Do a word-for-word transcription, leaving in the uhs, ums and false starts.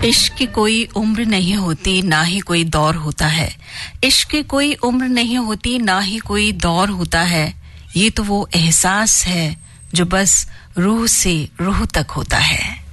इश्क की कोई उम्र नहीं होती, ना ही कोई दौर होता है। इश्क की कोई उम्र नहीं होती, ना ही कोई दौर होता है। ये तो वो एहसास है जो बस रूह से रूह तक होता है।